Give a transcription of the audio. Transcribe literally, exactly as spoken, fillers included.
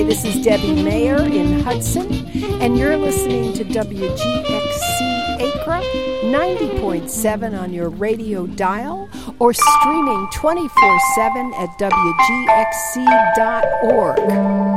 This is Debbie Mayer in Hudson, and you're listening to W G X C Acra ninety point seven on your radio dial, or streaming twenty-four seven at W G X C dot org.